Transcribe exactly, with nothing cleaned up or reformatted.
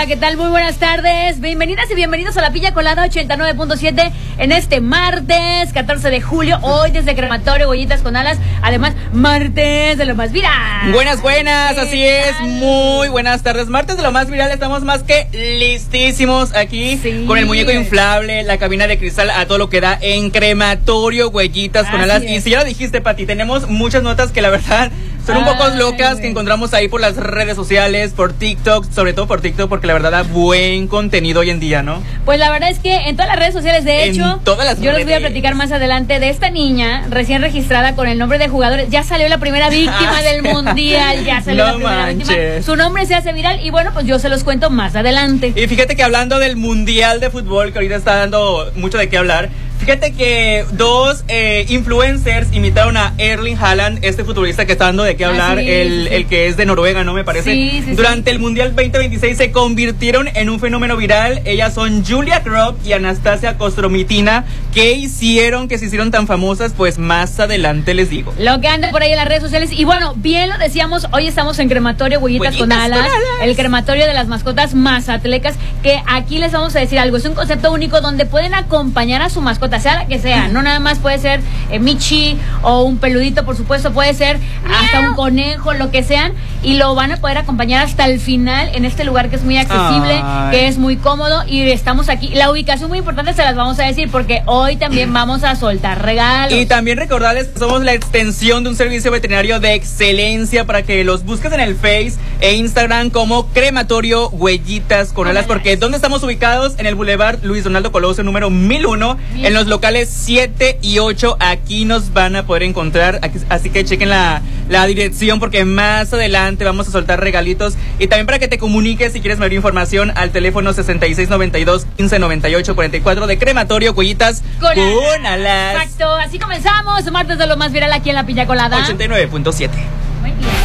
Hola, ¿qué tal? Muy buenas tardes. Bienvenidas y bienvenidos a La Piña Colada ochenta y nueve punto siete en este martes catorce de julio. Hoy desde Crematorio Huellitas con Alas. Además, martes de lo más viral. Buenas, buenas, así es. Muy buenas tardes. Martes de lo más viral. Estamos más que listísimos aquí sí. Con el muñeco inflable, la cabina de cristal a todo lo que da en Crematorio Huellitas con Alas. Es. Y si ya lo dijiste, Pati, tenemos muchas notas que la verdad son un poco locas que encontramos ahí por las redes sociales, por TikTok, sobre todo por TikTok, porque la verdad da buen contenido hoy en día, ¿no? Pues la verdad es que en todas las redes sociales, de hecho, en todas las yo redes. les voy a platicar más adelante de esta niña recién registrada con el nombre de jugadores. Ya salió la primera víctima ah, del mundial, ya salió no la primera manches. víctima. Su nombre se hace viral y bueno, pues yo se los cuento más adelante. Y fíjate que hablando del mundial de fútbol, que ahorita está dando mucho de qué hablar, fíjate que dos eh, influencers imitaron a Erling Haaland, este futbolista que está dando de qué hablar, ah, sí, el, sí. el que es de Noruega, ¿no? Me parece. Sí, sí, Durante sí. el Mundial veinte veintiséis se convirtieron en un fenómeno viral. Ellas son Julia Krop y Anastasia Kostromitina. ¿Qué hicieron que se hicieron tan famosas? Pues más adelante les digo. Lo que anda por ahí en las redes sociales. Y bueno, bien lo decíamos, hoy estamos en Crematorio Huellitas con Alas, con Alas, el crematorio de las mascotas mazatlecas, que aquí les vamos a decir algo. Es un concepto único donde pueden acompañar a su mascota, sea la que sea, no nada más puede ser eh, Michi o un peludito, por supuesto, puede ser hasta un conejo, lo que sean, y lo van a poder acompañar hasta el final en este lugar que es muy accesible, Ay. que es muy cómodo, y estamos aquí. La ubicación muy importante se las vamos a decir porque hoy también vamos a soltar regalos. Y también recordarles que somos la extensión de un servicio veterinario de excelencia para que los busques en el Face e Instagram como Crematorio Huellitas con Alas, porque ¿dónde estamos ubicados? En el Boulevard Luis Donaldo Colosio número mil uno, Bien. en los locales siete y ocho. Aquí nos van a poder encontrar, aquí, así que chequen la, la dirección porque más adelante vamos a soltar regalitos. Y también para que te comuniques si quieres mayor información al teléfono sesenta y seis noventa y dos quince noventa y ocho cuarenta y cuatro de Crematorio Huellitas con, con Alas. Exacto, así comenzamos martes de lo más viral aquí en La Piña Colada ochenta y nueve punto siete. Muy bien.